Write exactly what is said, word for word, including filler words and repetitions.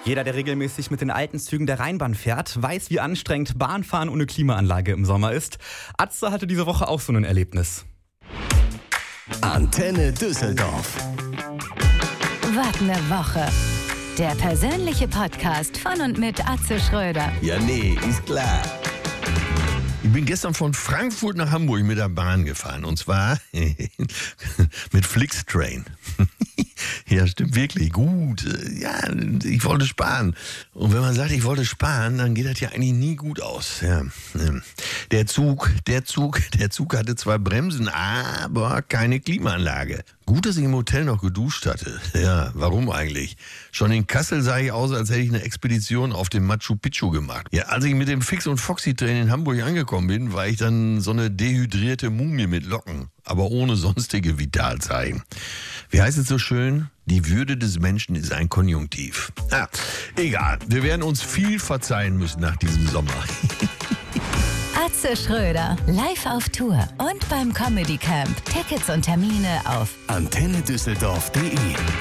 Jeder, der regelmäßig mit den alten Zügen der Rheinbahn fährt, weiß, wie anstrengend Bahnfahren ohne Klimaanlage im Sommer ist. Atze hatte diese Woche auch so ein Erlebnis. Antenne Düsseldorf. Was ne Woche. Der persönliche Podcast von und mit Atze Schröder. Ja, nee, ist klar. Ich bin gestern von Frankfurt nach Hamburg mit der Bahn gefahren. Und zwar mit Flixtrain. Ja, stimmt wirklich. Gut. Ja, ich wollte sparen. Und wenn man sagt, ich wollte sparen, dann geht das ja eigentlich nie gut aus. Ja. Der Zug, der Zug, der Zug hatte zwar Bremsen, aber keine Klimaanlage. Gut, dass ich im Hotel noch geduscht hatte. Ja, warum eigentlich? Schon in Kassel sah ich aus, als hätte ich eine Expedition auf dem Machu Picchu gemacht. Ja, als ich mit dem Fix- und Foxy-Train in Hamburg angekommen bin, war ich dann so eine dehydrierte Mumie mit Locken, aber ohne sonstige Vitalzeichen. Wie heißt es so schön? Die Würde des Menschen ist ein Konjunktiv. Ja, egal. Wir werden uns viel verzeihen müssen nach diesem Sommer. Atze Schröder, live auf Tour und beim Comedy Camp. Tickets und Termine auf antenne düsseldorf punkt de